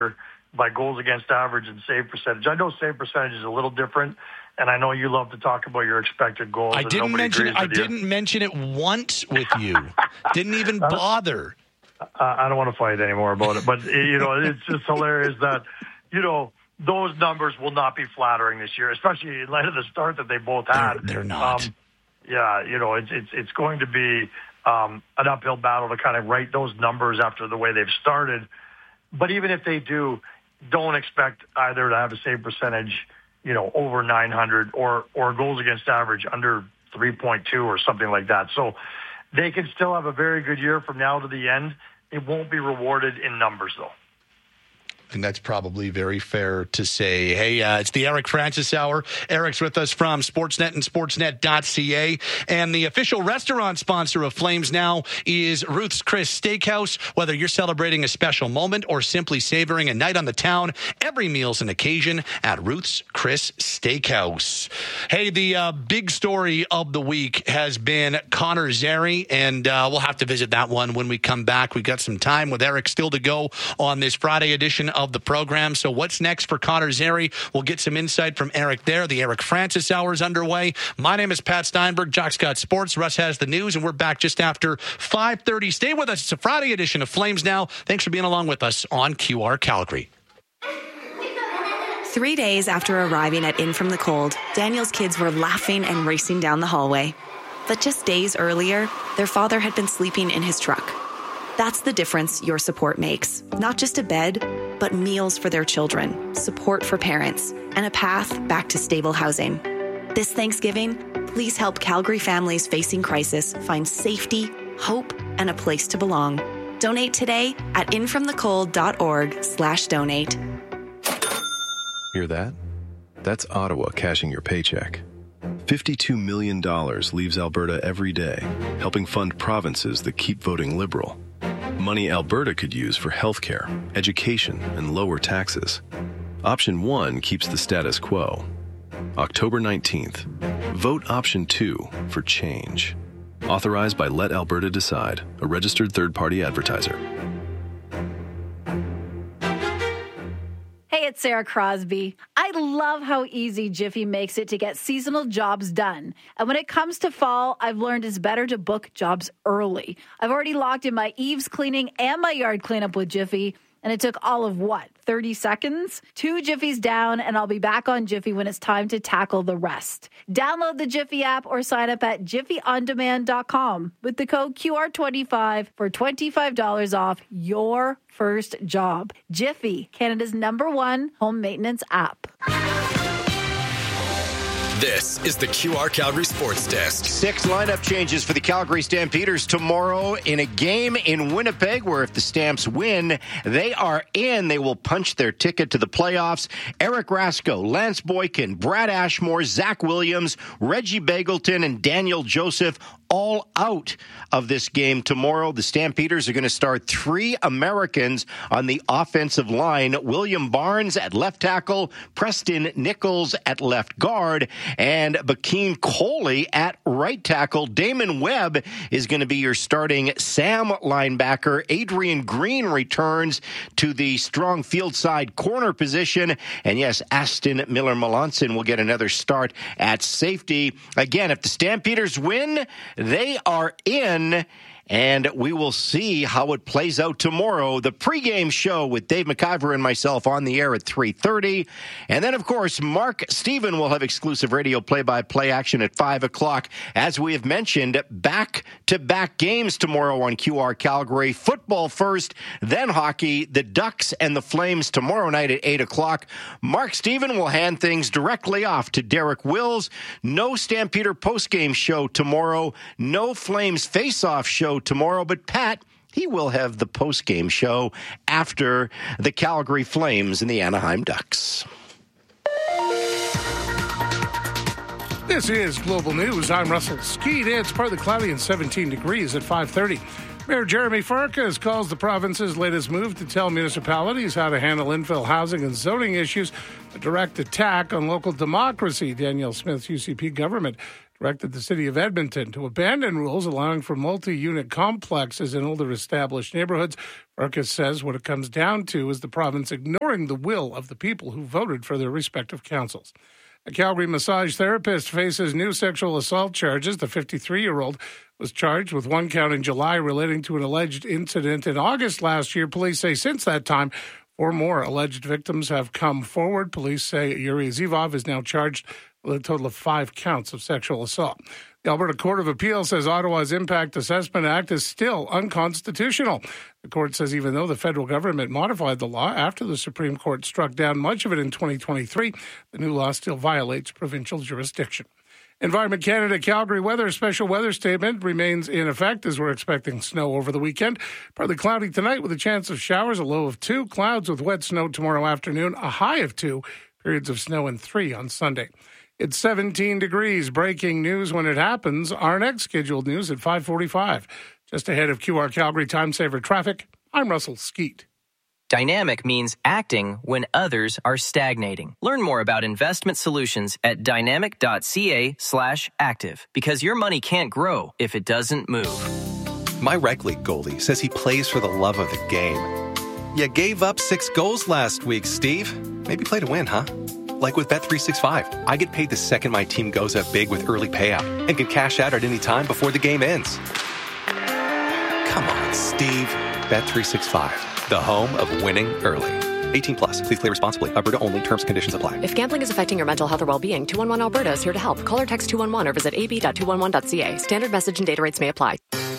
by goals against average and save percentage. I know save percentage is a little different, and I know you love to talk about your expected goals. I didn't mention it once with you. Didn't even bother. I don't want to fight anymore about it, but it's just hilarious that those numbers will not be flattering this year, especially in light of the start that they both had. They're not. It's going to be an uphill battle to kind of write those numbers after the way they've started. But even if they do, don't expect either to have a save percentage, over 900 or goals against average under 3.2 or something like that. So they can still have a very good year from now to the end. It won't be rewarded in numbers, though. And that's probably very fair to say. Hey, it's the Eric Francis Hour. Eric's with us from Sportsnet and Sportsnet.ca. And the official restaurant sponsor of Flames now is Ruth's Chris Steakhouse. Whether you're celebrating a special moment or simply savoring a night on the town, every meal's an occasion at Ruth's Chris Steakhouse. Hey, the big story of the week has been Connor Zary, and we'll have to visit that one when we come back. We've got some time with Eric still to go on this Friday edition of the program. So what's next for Connor Zary? We'll get some insight from Eric there. The Eric Francis Hour is underway. My name is Pat Steinberg, Jock Scott Sports. Russ has the news, and we're back just after 5:30. Stay with us. It's a Friday edition of Flames Now. Thanks for being along with us on QR Calgary. 3 days after arriving at In From the Cold, Daniel's kids were laughing and racing down the hallway. But just days earlier, their father had been sleeping in his truck. That's the difference your support makes. Not just a bed, but meals for their children, support for parents, and a path back to stable housing. This Thanksgiving, please help Calgary families facing crisis find safety, hope, and a place to belong. Donate today at infromthecold.org/donate. Hear that? That's Ottawa cashing your paycheck. $52 million leaves Alberta every day, helping fund provinces that keep voting Liberal. Money Alberta could use for healthcare, education, and lower taxes. Option 1 keeps the status quo. October 19th. Vote Option 2 for change. Authorized by Let Alberta Decide, a registered third-party advertiser. Hey, it's Sarah Crosby. I love how easy Jiffy makes it to get seasonal jobs done. And when it comes to fall, I've learned it's better to book jobs early. I've already locked in my eaves cleaning and my yard cleanup with Jiffy. And it took all of 30 seconds? 2 Jiffies down, and I'll be back on Jiffy when it's time to tackle the rest. Download the Jiffy app or sign up at jiffyondemand.com with the code QR25 for $25 off your first job. Jiffy, Canada's #1 home maintenance app. This is the QR Calgary Sports Desk. 6 lineup changes for the Calgary Stampeders tomorrow in a game in Winnipeg where if the Stamps win, they are in. They will punch their ticket to the playoffs. Eric Rasko, Lance Boykin, Brad Ashmore, Zach Williams, Reggie Begelton, and Daniel Joseph all out of this game tomorrow. The Stampeders are going to start 3 Americans on the offensive line. William Barnes at left tackle, Preston Nichols at left guard, and Bakeen Coley at right tackle. Damon Webb is going to be your starting Sam linebacker. Adrian Green returns to the strong field side corner position. And yes, Aston Miller-Melanson will get another start at safety. Again, if the Stampeders win, they are in, and we will see how it plays out tomorrow. The pregame show with Dave McIver and myself on the air at 3:30. And then, of course, Mark Steven will have exclusive radio play-by-play action at 5 o'clock. As we have mentioned, back-to-back games tomorrow on QR Calgary. Football first, then hockey. The Ducks and the Flames tomorrow night at 8 o'clock. Mark Steven will hand things directly off to Derek Wills. No Stampeder postgame show tomorrow. No Flames face-off show tomorrow, but Pat, he will have the post-game show after the Calgary Flames and the Anaheim Ducks. This is Global News. I'm Russell Skeet. It's partly cloudy and 17 degrees at 5:30. Mayor Jeremy Farkas calls the province's latest move to tell municipalities how to handle infill housing and zoning issues a direct attack on local democracy. Danielle Smith's UCP government directed the city of Edmonton to abandon rules allowing for multi-unit complexes in older established neighborhoods. Farkas says what it comes down to is the province ignoring the will of the people who voted for their respective councils. A Calgary massage therapist faces new sexual assault charges. The 53-year-old was charged with one count in July relating to an alleged incident in August last year. Police say since that time, 4 more alleged victims have come forward. Police say Yuri Zivov is now charged with a total of 5 counts of sexual assault. The Alberta Court of Appeal says Ottawa's Impact Assessment Act is still unconstitutional. The court says even though the federal government modified the law after the Supreme Court struck down much of it in 2023, the new law still violates provincial jurisdiction. Environment Canada Calgary weather special weather statement remains in effect as we're expecting snow over the weekend. Partly cloudy tonight with a chance of showers, a low of 2, clouds with wet snow tomorrow afternoon, a high of 2, periods of snow and 3 on Sunday. It's 17 degrees. Breaking news when it happens. Our next scheduled news at 5:45. Just ahead of QR Calgary Time Saver Traffic, I'm Russell Skeet. Dynamic means acting when others are stagnating. Learn more about investment solutions at dynamic.ca/active because your money can't grow if it doesn't move. My rec league goalie says he plays for the love of the game. You gave up 6 goals last week, Steve. Maybe play to win, huh? Like with Bet365, I get paid the second my team goes up big with early payout and can cash out at any time before the game ends. Come on, Steve. Bet365, the home of winning early. 18 plus. Please play responsibly. Alberta only. Terms and conditions apply. If gambling is affecting your mental health or well-being, 211 Alberta is here to help. Call or text 211 or visit ab.211.ca. Standard message and data rates may apply.